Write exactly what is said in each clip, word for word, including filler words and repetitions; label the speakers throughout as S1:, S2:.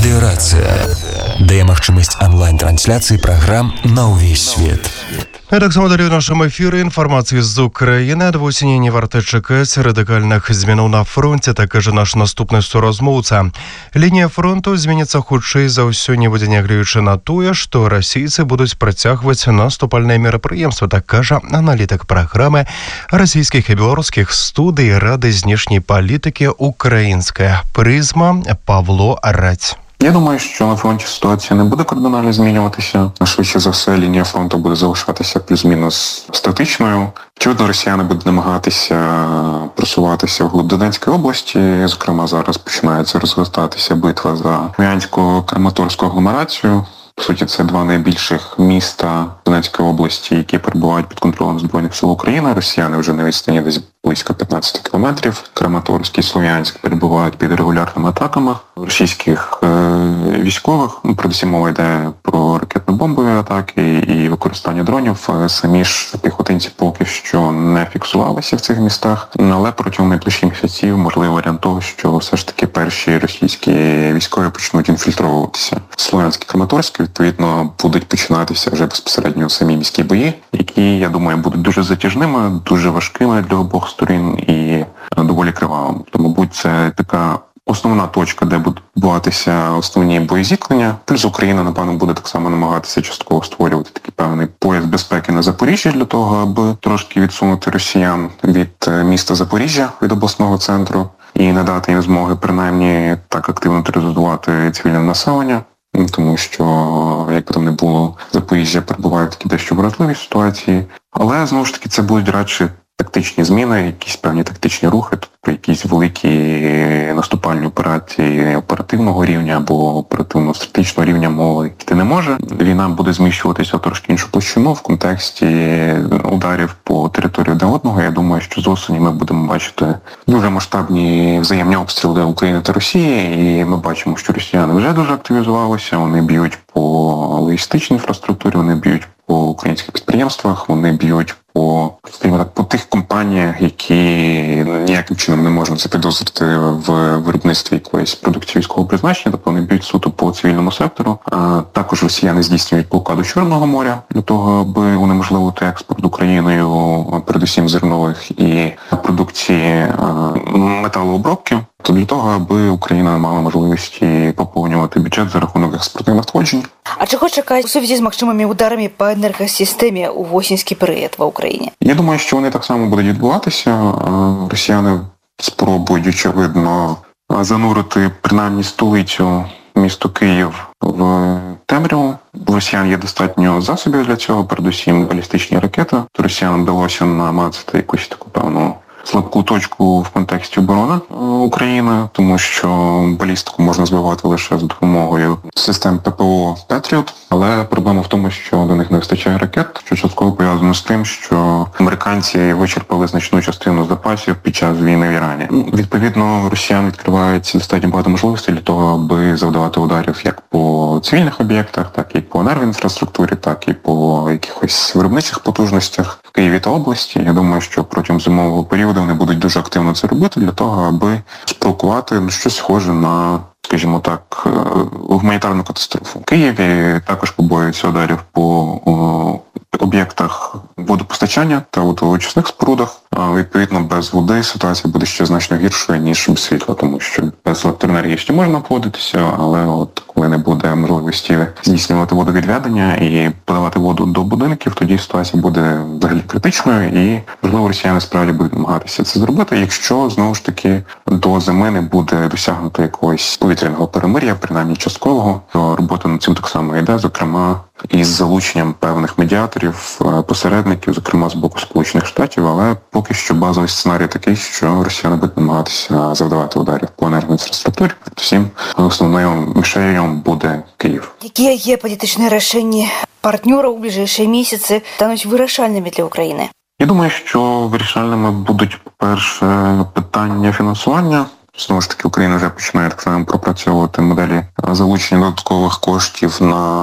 S1: Радыёрацыя дае магчымасць онлайн-трансляцыі праграм на ўвесь свет.
S2: А таксама далей у нашым эфіры інфармацыі з Украіны. Ад восені не варта чакаць радыкальных зменаў на фронте, так кажа наш наступны суразмоўца. Лінія фронту зменіцца хутчэй за ўсё, не будзе нягледзячы на тое, што расейцы будуць працягваць наступальныя мерапрыемствы, так кажа аналітык праграмы расійскіх і беларускіх студый Рады знешняй палітыкі «Українська призма» Павло Радь.
S3: Я думаю, що на фронті ситуація не буде кардинально змінюватися. Швидше за все, лінія фронту буде залишатися плюс-мінус статичною. Очевидно, росіяни будуть намагатися просуватися вглиб Донецької області. Зокрема, зараз починається розгортатися битва за Куп'янсько-Краматорську агломерацію. По суті, це два найбільших міста Донецької області, які перебувають під контролем Збройних сил України. Росіяни вже на відстані десь близько п'ятнадцять кілометрів. Краматорськ і Слов'янськ перебувають під регулярними атаками російських е- військових. Ну, передусім мова йде про ракетно-бомбові атаки і використання дронів. Самі ж піхотинці поки що не фіксувалися в цих містах, але протягом найближчих місяців можливий варіант того, що все ж таки перші російські військові почнуть інфільтровуватися. Слов'янськ і Краматорськ, відповідно, будуть починатися вже безпосередньо самі міські бої, які, я думаю, будуть дуже затяжними, дуже важкими для обох сторін і доволі кривавими. Тому, мабуть, це така основна точка, де будуть відбуватися основні боєзіткнення. Плюс Україна, напевно, буде так само намагатися частково створювати такий певний пояс безпеки на Запоріжжі для того, аби трошки відсунути росіян від міста Запоріжжя, від обласного центру, і надати їм змоги принаймні так активно тероризувати цивільне населення. Тому що, як би там не було, Запоріжжя перебуває в такій дещо вразливій ситуації. Але, знову ж таки, це будуть радше тактичні зміни, якісь певні тактичні рухи, тобто якісь великі наступальні операції оперативного рівня або оперативно-стратегічного рівня мови йти не може. Війна буде зміщуватися в трошки іншу площину в контексті ударів по території один одного. Я думаю, що з осені ми будемо бачити дуже масштабні взаємні обстріли України та Росії, і ми бачимо, що росіяни вже дуже активізувалися, вони б'ють по логістичній інфраструктурі, вони б'ють по українських підприємствах, вони б'ють по, скажімо так, по тих компаніях, які ніяким чином не можна запідозрити в виробництві якоїсь продукції військового призначення, тобто вони б'ють суто по цивільному сектору. А також росіяни здійснюють блокаду Чорного моря для того, аби унеможливити експорт Україною, передусім зернових і продукції металообробки. То для того, аби Україна мала можливості поповнювати бюджет за рахунок експортних надходжень.
S4: А чого чекають у сувязі з максимумами ударами по енергосистемі у восінський період в Україні?
S3: Я думаю, що вони так само будуть відбуватися. Росіяни спробують, очевидно, занурити принаймні столицю, місто Київ, в темряву. У росіян є достатньо засобів для цього, передусім балістичні ракети. Росіянам вдалося намацати якусь таку певну слабку точку в контексті оборони України, тому що балістику можна збивати лише за допомогою систем ППО «Петріот», але проблема в тому, що до них не вистачає ракет, що частково пов'язано з тим, що американці вичерпали значну частину запасів під час війни в Ірані. Відповідно, росіяни відкривають достатньо багато можливостей для того, аби завдавати ударів як по цивільних об'єктах, так і по енергоінфраструктурі, так і по якихось виробничих потужностях в Києві та області. Я думаю, що протягом зимового періоду вони будуть дуже активно це робити для того, аби спровокувати ну, щось схоже на, скажімо так, гуманітарну катастрофу. В Києві також побоюються ударів по о, об'єктах водопостачання та водоочисних спорудах. А, відповідно, без води ситуація буде ще значно гіршою, ніж без світла, тому що без електроенергії ще можна обходитися, але от коли не буде можливості здійснювати водовідведення і подавати воду до будинків, тоді ситуація буде взагалі критичною і, можливо, росіяни справді будуть намагатися це зробити, якщо, знову ж таки, до зими не буде досягнуто якогось повітряного перемир'я, принаймні часткового, то робота над цим так само йде, зокрема, із залученням певних медіаторів, посередників, зокрема з боку Сполучених Штатів, але поки що базовий сценарій такий, що росіяни будуть намагатися завдавати ударів по енергоінфраструктурі. Всім основною мішенью буде Київ.
S4: Які є політичні рішення партнерів у ближайші місяці стануть вирішальними для України?
S3: Я думаю, що вирішальними будуть, по-перше, питання фінансування. Знову ж таки, Україна вже починає так само пропрацьовувати моделі залучення додаткових коштів на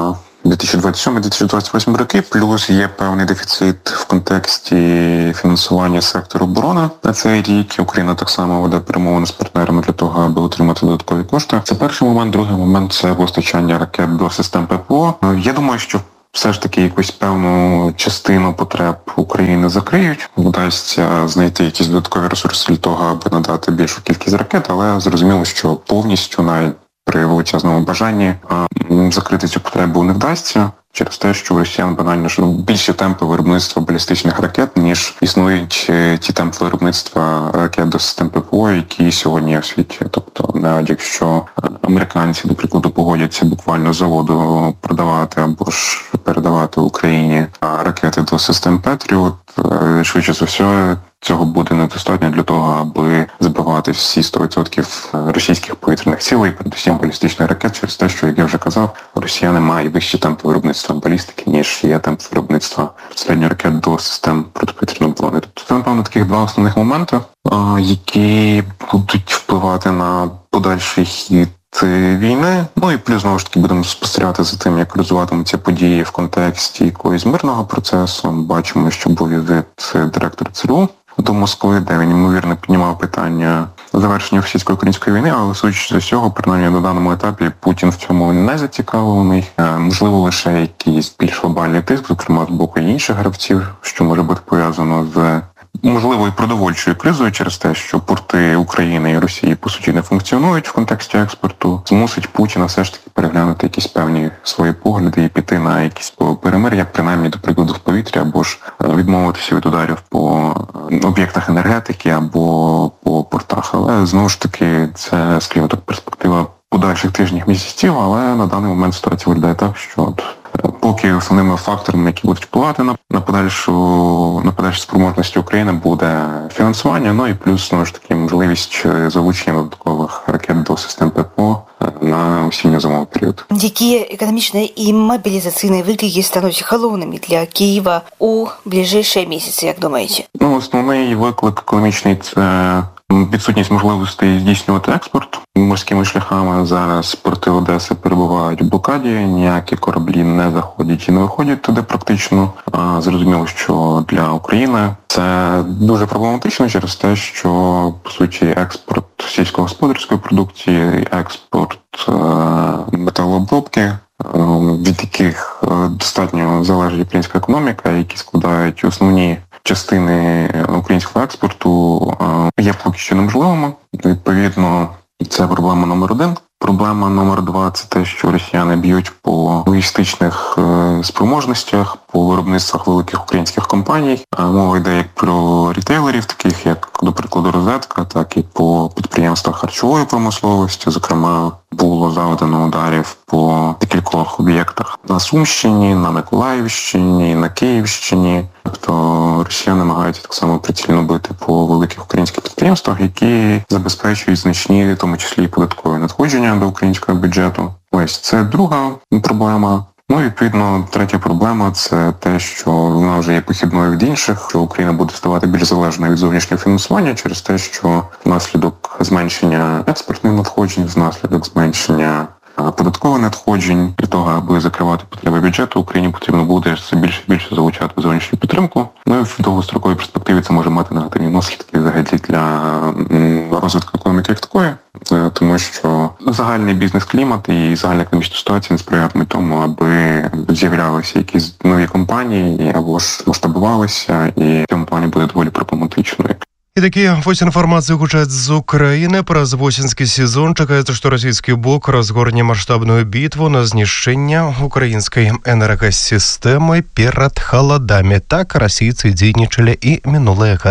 S3: дві тисячі двадцять сьомий - дві тисячі двадцять восьмий роки, плюс є певний дефіцит в контексті фінансування сектору оборони на цей рік. Україна так само веде перемовини з партнерами для того, аби отримати додаткові кошти. Це перший момент. Другий момент – це постачання ракет до систем ППО. Я думаю, що все ж таки якусь певну частину потреб України закриють. Вдасться знайти якісь додаткові ресурси для того, аби надати більшу кількість ракет, але зрозуміло, що повністю навіть при величезному бажанні закрити цю потребу не вдасться, через те, що у росіян банально що більші темпи виробництва балістичних ракет, ніж існують ті темпи виробництва ракет до систем ППО, які сьогодні є в світі. Тобто, навіть якщо американці, до прикладу, погодяться буквально з заводу продавати або ж передавати Україні ракети до систем Петріот, швидше за все, цього буде недостатньо для того, аби збивати всі сто відсотків російських повітряних цілей, передусім балістичних ракет, через те, що, як я вже казав, росіяни мають вищі темпи виробництва балістики, ніж є темп виробництва безпосередньо ракет до систем протиповітряної оборони. Тобто це, напевно, таких два основних моменти, які будуть впливати на подальший хід війни. Ну і плюс, знову ж таки, будемо спостерігати за тим, як розвиватимуться події в контексті якогось мирного процесу. Бачимо, що був візит директора ЦРУ до Москви, де він, ймовірно, піднімав питання завершення російсько-української війни, але, судячи з усього, принаймні на даному етапі, Путін в цьому не зацікавлений. Можливо, лише якийсь більш глобальний тиск, зокрема, з боку інших гравців, що може бути пов'язано з можливою продовольчою кризою через те, що порти України і Росії, по суті, не функціонують в контексті експорту, змусить Путіна все ж таки переглянути якісь певні свої погляди і піти на якісь перемир'я, принаймні, до прикладу, в повітрі, або ж відмовитися від ударів по об'єктах енергетики або по портах. Але, знову ж таки, це, скажімо так, перспектива подальших тижнів, місяців, але на даний момент ситуація виглядає так, що от поки основними факторами, які будуть впливати на, на подальшу на подальші спроможності України, буде фінансування, ну і плюс, знову ж таки, можливість залучення додаткових ракет до систем ППО на осінньо-зимовий період.
S4: Які економічні і мобілізаційні виклики стануть головними для Києва у ближайші місяці, як думаєте?
S3: Ну, основний виклик економічний – це відсутність можливостей здійснювати експорт морськими шляхами. Зараз порти Одеси перебувають в блокаді, ніякі кораблі не заходять і не виходять туди практично. А зрозуміло, що для України це дуже проблематично через те, що, по суті, експорт сільськогосподарської продукції, експорт е- металообробки, від яких достатньо залежить українська економіка, які складають основні частини українського експорту, є поки що неможливими. Відповідно, це проблема номер один. Проблема номер два – це те, що росіяни б'ють по логістичних спроможностях, по виробництвах великих українських компаній. Мова йде як про рітейлерів, таких як, до прикладу, Розетка, так і по підприємствах харчової промисловості. Зокрема, було завдано ударів по декількох об'єктах на Сумщині, на Миколаївщині, на Київщині. Тобто росіяни намагаються так само прицільно бити по великих українських підприємствах, які забезпечують значні, в тому числі і податкові надходження до українського бюджету. Ось це друга проблема. Ну, відповідно, третя проблема – це те, що вона вже є похідною від інших, що Україна буде ставати більш залежною від зовнішнього фінансування через те, що внаслідок зменшення експортних надходжень, внаслідок зменшення податкових надходжень, для того, аби закривати потреби бюджету, Україні потрібно буде все більше і більше залучати зовнішню підтримку. Ну і в довгостроковій перспективі це може мати негативні наслідки взагалі для розвитку економіки як такої, тому що загальний бізнес-клімат і загальна економічна ситуація не сприятиме тому, аби з'являлися якісь нові компанії або ж масштабувалися, і в цьому плані буде доволі проблематичною.
S2: І такі ось інформації гучаць з України. Праз восеньскі сезон чакаецца, што расійскі бок разгорне маштабную бітву на знішчэнне украінскай энергасістэмы перад халадамі. Так расійцы дзейнічалі і мінулыя гады.